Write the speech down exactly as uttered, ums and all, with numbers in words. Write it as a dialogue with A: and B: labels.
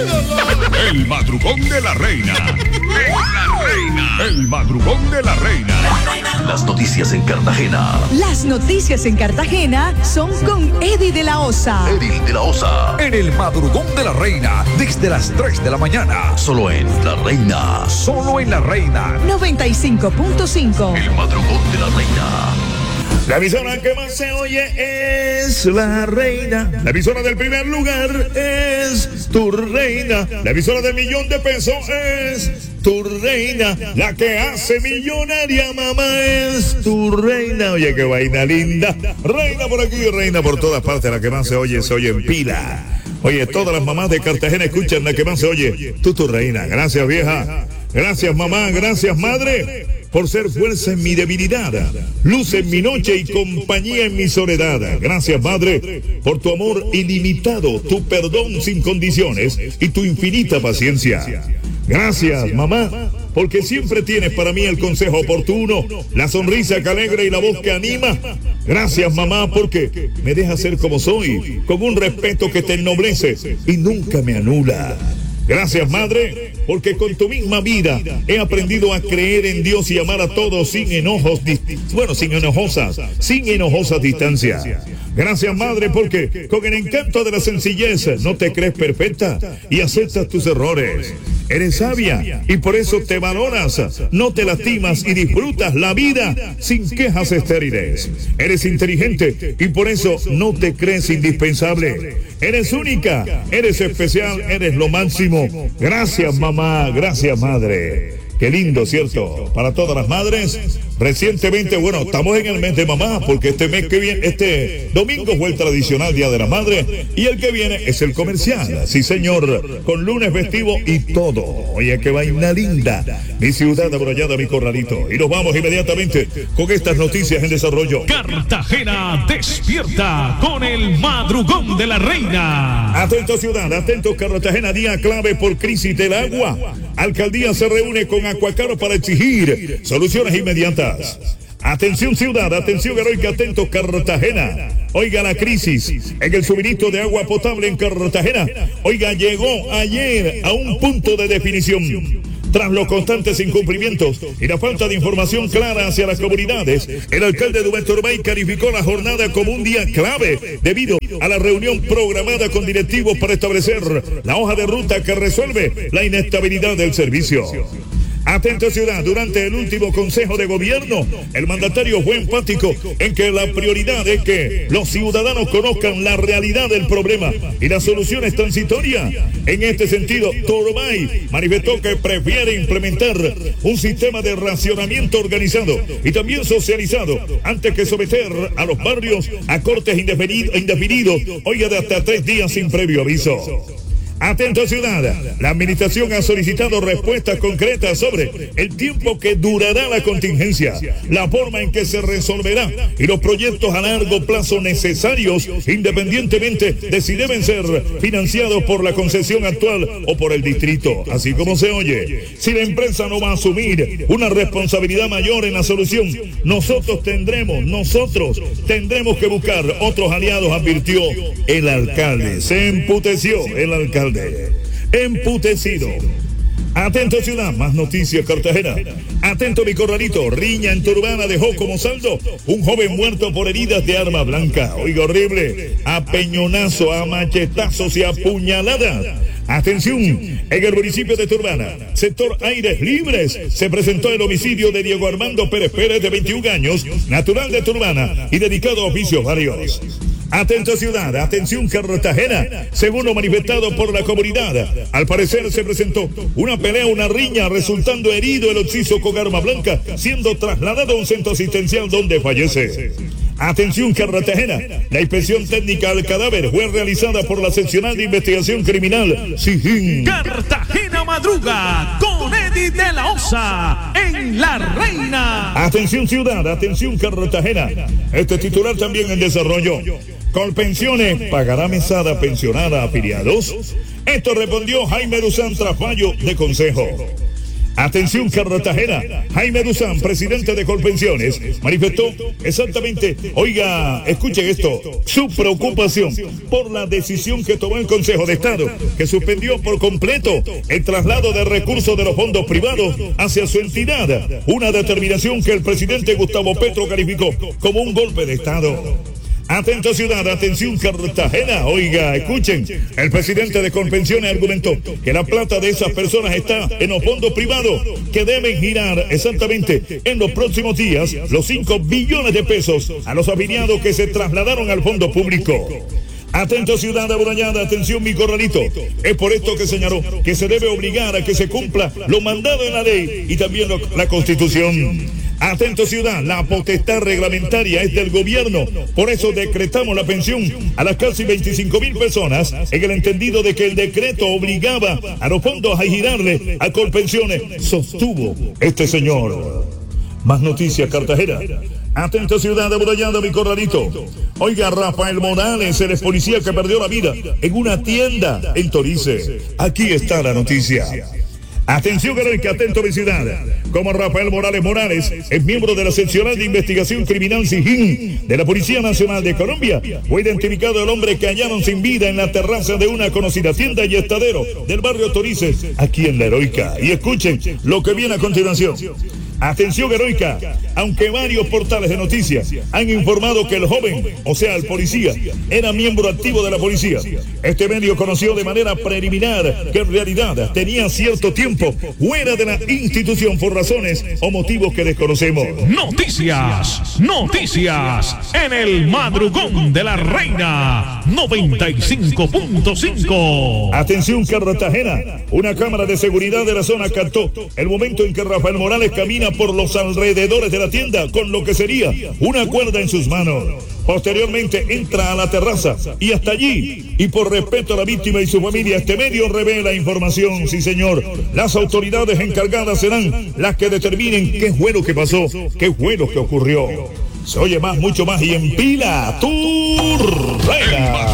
A: El madrugón de la reina. La reina. El madrugón de la reina.
B: Las noticias en Cartagena.
C: Las noticias en Cartagena son con Eddie de la Osa.
B: Eddie de la Osa.
D: En el madrugón de la reina, desde las tres de la mañana.
B: Solo en La Reina.
D: Solo en La Reina.
C: noventa y cinco punto cinco.
B: El madrugón de la reina.
E: La emisora que más se oye es La Reina. La emisora del primer lugar es Tu Reina. La emisora del millón de pesos es Tu Reina. La que hace millonaria, mamá, es Tu Reina. Oye, qué vaina linda. Reina por aquí, reina por todas partes. La que más se oye, se oye en pila. Oye, todas las mamás de Cartagena escuchan la que más se oye. Tú, Tu Reina. Gracias, vieja. Gracias, mamá. Gracias, madre, por ser fuerza en mi debilidad, luz en mi noche y compañía en mi soledad. Gracias, madre, por tu amor ilimitado, tu perdón sin condiciones y tu infinita paciencia. Gracias, mamá, porque siempre tienes para mí el consejo oportuno, la sonrisa que alegra y la voz que anima. Gracias, mamá, porque me dejas ser como soy, con un respeto que te ennoblece y nunca me anula. Gracias, madre, porque con tu misma vida he aprendido a creer en Dios y amar a todos sin enojos, bueno, sin enojosas, sin enojosas distancias. Gracias, madre, porque con el encanto de la sencillez no te crees perfecta y aceptas tus errores. Eres sabia y por eso te valoras, no te lastimas y disfrutas la vida sin quejas estériles. Eres inteligente y por eso no te crees indispensable. Eres única, eres especial, eres lo máximo. Gracias, mamá, gracias, madre. Qué lindo, ¿cierto? Para todas las madres. Recientemente, bueno, estamos en el mes de mamá, porque este mes que viene, este domingo fue el tradicional Día de la Madre, y el que viene es el comercial. Sí, señor, con lunes festivo y todo. Oye, qué vaina linda. Mi ciudad abrollada, mi corralito. Y nos vamos inmediatamente con estas noticias en desarrollo.
F: Cartagena despierta con el madrugón de la reina.
E: Atento, ciudad, atento, Cartagena, día clave por crisis del agua. Alcaldía se reúne con Acuacaro para exigir soluciones inmediatas. Atención, ciudad, atención, heroica, atento, Cartagena. Oiga, la crisis en el suministro de agua potable en Cartagena, oiga, llegó ayer a un punto de definición. Tras los constantes incumplimientos y la falta de información clara hacia las comunidades, el alcalde Dubén Turbay calificó la jornada como un día clave debido a la reunión programada con directivos para establecer la hoja de ruta que resuelve la inestabilidad del servicio. Atento, ciudad, durante el último Consejo de Gobierno, el mandatario fue enfático en que la prioridad es que los ciudadanos conozcan la realidad del problema y las soluciones transitorias. En este sentido, Turbay manifestó que prefiere implementar un sistema de racionamiento organizado y también socializado antes que someter a los barrios a cortes indefinidos, indefinidos, oiga, de hasta tres días sin previo aviso. Atento, ciudad, la administración ha solicitado respuestas concretas sobre el tiempo que durará la contingencia, la forma en que se resolverá y los proyectos a largo plazo necesarios, independientemente de si deben ser financiados por la concesión actual o por el distrito. Así como se oye, si la empresa no va a asumir una responsabilidad mayor en la solución, nosotros tendremos, nosotros tendremos que buscar otros aliados, advirtió el alcalde. Se emputeció el alcalde. Emputecido. Atento, ciudad, más noticias, Cartagena. Atento, mi corralito, riña en Turbana dejó como saldo un joven muerto por heridas de arma blanca. Oiga, horrible, a peñonazo, a machetazos y a puñaladas. Atención, en el municipio de Turbana, sector Aires Libres, se presentó el homicidio de Diego Armando Pérez Pérez, de veintiún años, natural de Turbana y dedicado a oficios varios. Atento, ciudad, atención, Cartagena, según lo manifestado por la comunidad, al parecer se presentó una pelea, una riña, resultando herido el occiso con arma blanca, siendo trasladado a un centro asistencial donde fallece. Atención, Cartagena, la inspección técnica al cadáver fue realizada por la seccional de investigación criminal SIGIN.
F: Cartagena madruga con Eddie de la Osa en La Reina.
E: Atención, ciudad, atención, Cartagena, este titular también en desarrollo. Colpensiones, ¿pagará mesada pensionada a afiliados? Esto respondió Jaime Duzán tras fallo de consejo. Atención Cartagena, Jaime Duzán, presidente de Colpensiones, manifestó exactamente, oiga, escuchen esto, su preocupación por la decisión que tomó el Consejo de Estado, que suspendió por completo el traslado de recursos de los fondos privados hacia su entidad, una determinación que el presidente Gustavo Petro calificó como un golpe de Estado. Atento ciudad, atención Cartagena, oiga, escuchen, el presidente de Colpensiones argumentó que la plata de esas personas está en los fondos privados que deben girar exactamente en los próximos días los cinco billones de pesos a los afiliados que se trasladaron al fondo público. Atento ciudad amurallada, atención mi corralito. Es por esto que señaló que se debe obligar a que se cumpla lo mandado en la ley y también lo, la Constitución. Atento ciudad, la potestad reglamentaria es del gobierno, por eso decretamos la pensión a las casi veinticinco mil personas en el entendido de que el decreto obligaba a los fondos a girarle a Colpensiones, sostuvo este señor. Más noticias Cartagena. Atento ciudad amurallada, mi corralito. Oiga, Rafael Morales, el ex policía que perdió la vida en una tienda en Torice. Aquí está la noticia. Atención, heroica, atento mi ciudad. Como Rafael Morales Morales es miembro de la seccional de investigación criminal SIGIN de la Policía Nacional de Colombia, fue identificado el hombre que hallaron sin vida en la terraza de una conocida tienda y estadero del barrio Torice, aquí en la heroica. Y escuchen lo que viene a continuación. Atención heroica, aunque varios portales de noticias han informado que el joven, o sea el policía, era miembro activo de la policía, este medio conoció de manera preliminar que en realidad tenía cierto tiempo fuera de la institución por razones o motivos que desconocemos.
F: Noticias, noticias, en el madrugón de la reina, noventa y cinco punto cinco.
E: Atención Cartagena, una cámara de seguridad de la zona captó el momento en que Rafael Morales camina por los alrededores de la tienda con lo que sería una cuerda en sus manos. Posteriormente entra a la terraza y hasta allí, y por respeto a la víctima y su familia, este medio revela información. Sí señor, las autoridades encargadas serán las que determinen qué fue lo que pasó, qué fue lo que ocurrió. Se oye más, mucho más y en pila, tu reina.